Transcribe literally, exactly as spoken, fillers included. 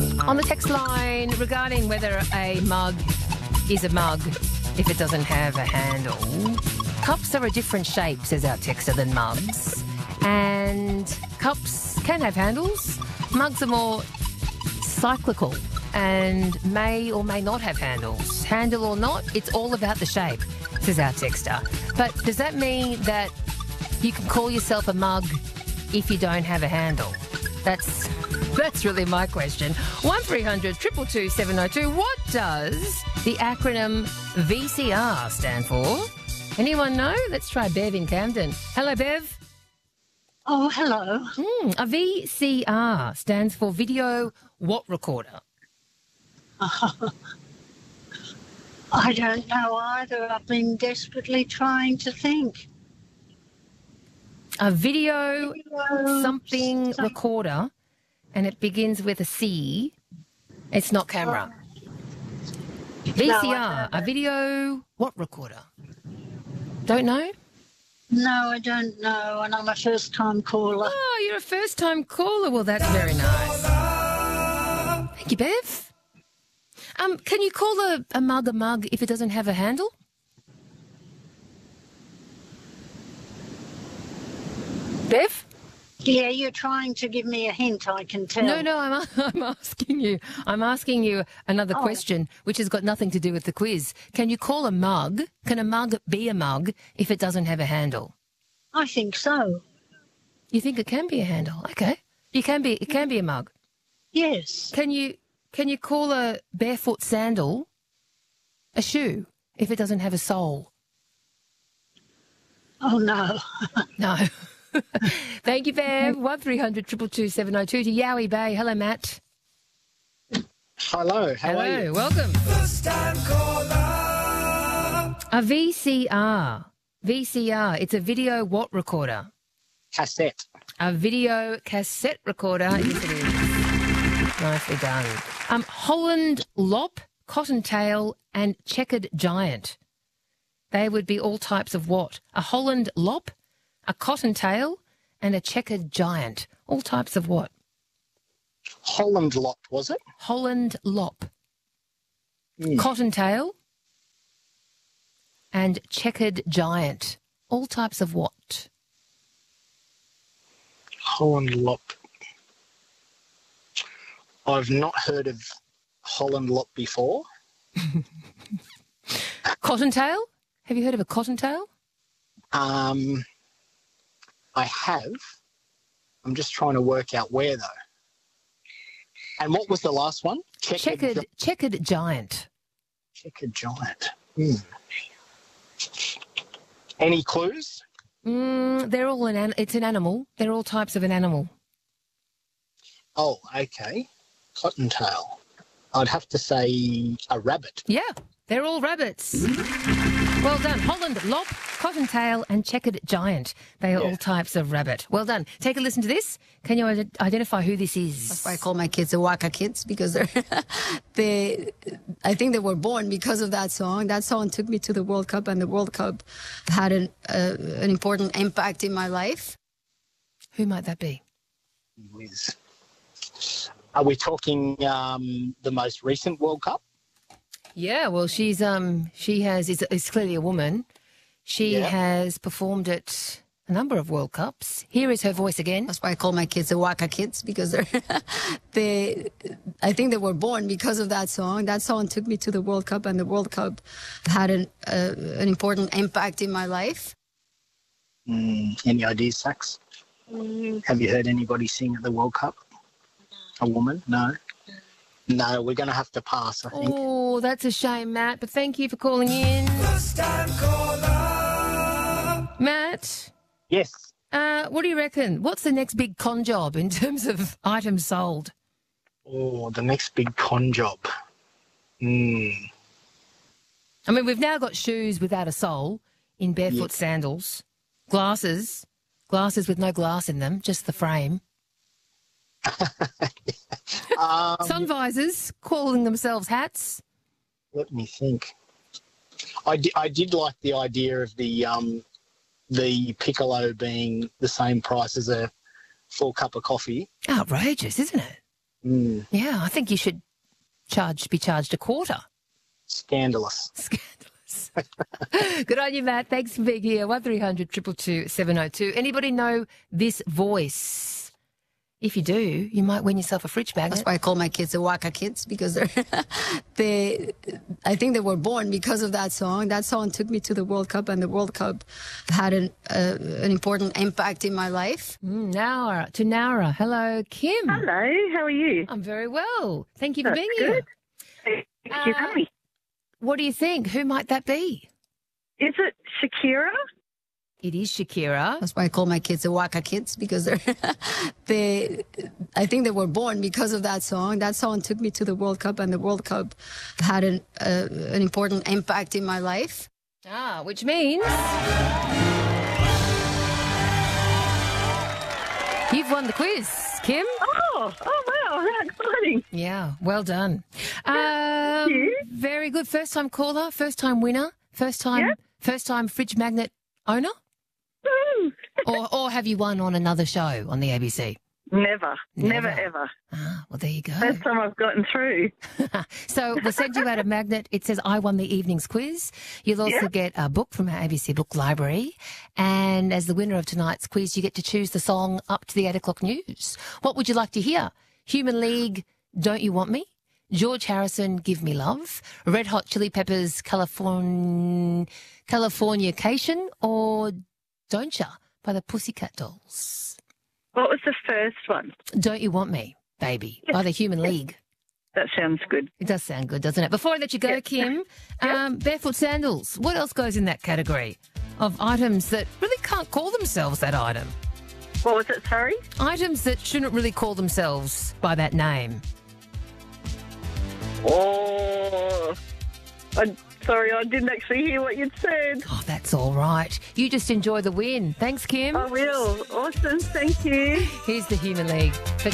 On the text line regarding whether a mug is a mug if it doesn't have a handle. Cups are a different shape, says our texter, than mugs. And cups can have handles. Mugs are more cyclical and may or may not have handles. Handle or not, it's all about the shape, says our texter. But does that mean that you can call yourself a mug if you don't have a handle? That's that's really my question. one three hundred two two two seven oh two. What does the acronym V C R stand for? Anyone know? Let's try Bev in Camden. Hello, Bev. Oh, hello. Mm, a V C R stands for video what recorder? Uh, I don't know either. I've been desperately trying to think. A video, Video something some- recorder, and it begins with a C. It's not camera. V C R, I a don't know. video what recorder? Don't know? No, I don't know, and I'm a first-time caller. Oh, you're a first-time caller. Well, that's very nice. Thank you, Bev. Um, can you call a, a mug a mug if it doesn't have a handle? Bev? Yeah, you're trying to give me a hint, I can tell. No, no, I'm, I'm asking you. I'm asking you another Oh. question, which has got nothing to do with the quiz. Can you call a mug? Can a mug be a mug if it doesn't have a handle? I think so. You think it can be a handle? Okay, you can be. It can be a mug. Yes. Can you? Can you call a barefoot sandal a shoe if it doesn't have a sole? Oh, no. No. Thank you, Bev. one three hundred two two two seven oh two to Yowie Bay. Hello, Matt. Hello, how Hello, are you? welcome. A V C R. V C R. It's a video what recorder? Cassette. A video cassette recorder. Yes, it is. Nicely done. Um, Holland Lop, Cottontail, and Checkered Giant. They would be all types of what? A Holland Lop, a Cottontail, and a Checkered Giant. All types of what? Holland Lot, was it? Holland Lop, Mm. Cottontail, and Checkered Giant. All types of what? Holland Lot. I've not heard of Holland Lot before. Cottontail? Have you heard of a cottontail? Um, I have. I'm just trying to work out where, though. And what was the last one? Checkered, Gi- checkered giant. Checkered Giant. Hmm. Any clues? Mm, they're all an. An- it's an animal. They're all types of an animal. Oh, okay. Cottontail. I'd have to say a rabbit. Yeah, they're all rabbits. Well done. Holland Lop, Cottontail, and Checkered Giant. They are Yeah. all types of rabbit. Well done. Take a listen to this. Can you ide- identify who this is? That's why I call my kids the Waka Kids, because they're they. I think they were born because of that song. That song took me to the World Cup, and the World Cup had an uh, an important impact in my life. Who might that be? Whiz. Are we talking um, the most recent World Cup? Yeah, well, she's um she has is is clearly a woman. She Yeah. has performed at a number of World Cups. Here is her voice again. That's why I call my kids the Waka Kids, because they're they. I think they were born because of that song. That song took me to the World Cup, and the World Cup had an uh, an important impact in my life. Mm, any ideas, Sax? Have you heard anybody sing at the World Cup? A woman? No. No, we're going to have to pass, I think. Oh, that's a shame, Matt. But thank you for calling in, Matt. Yes. Uh, what do you reckon? What's the next big con job in terms of items sold? Oh, the next big con job. Hmm. I mean, we've now got shoes without a sole in barefoot sandals, glasses, glasses with no glass in them, just the frame. Um, Sun visors, calling themselves hats. let me think. I, di- I did like the idea of the um, the piccolo being the same price as a full cup of coffee. Outrageous, isn't it? Mm, Yeah, I think you should charge be charged a quarter. scandalous. Scandalous. Good on you, Matt. Thanks for being here. one three hundred two two two seven oh two. Anybody know this voice? If you do, you might win yourself a fridge magnet. That's why I call my kids the Waka Kids, because they're they, I think they were born because of that song. That song took me to the World Cup, and the World Cup had an, uh, an important impact in my life. Mm, Nara, to Nara. Hello, Kim. Hello, how are you? I'm very well. Thank you for That's being good. here. Thank you for Uh, having me. What do you think? Who might that be? Is it Shakira? It is Shakira. That's why I call my kids the Waka Kids, because they're they, I think they were born because of that song. That song took me to the World Cup, and the World Cup had an, uh, an important impact in my life. Ah, which means you've won the quiz, Kim. Oh, oh wow, how exciting. Yeah, well done. Um, you. Very good. First time caller, first time winner, first time, Yeah. first time fridge magnet owner. Woo. or, or have you won on another show on the A B C? Never, never, Never. ever. Ah, well, there you go. First time I've gotten through. So we'll send you out a magnet. It says, I won the evening's quiz. You'll also Yeah. get a book from our A B C book library. And as the winner of tonight's quiz, you get to choose the song up to the eight o'clock news. What would you like to hear? Human League, Don't You Want Me? George Harrison, Give Me Love? Red Hot Chili Peppers, Californ- Californication? Or Don't Ya by the Pussycat Dolls? What was the first one? Don't You Want Me, Baby, by the Human League. That sounds good. It does sound good, doesn't it? Before I let you go, Yep. Kim, um, barefoot sandals. What else goes in that category of items that really can't call themselves that item? What was it, sorry? Items that shouldn't really call themselves by that name. Oh, I'm sorry, I didn't actually hear what you'd said. Oh, that's all right. You just enjoy the win. Thanks, Kim. I will. Awesome, thank you. Here's the Human League. For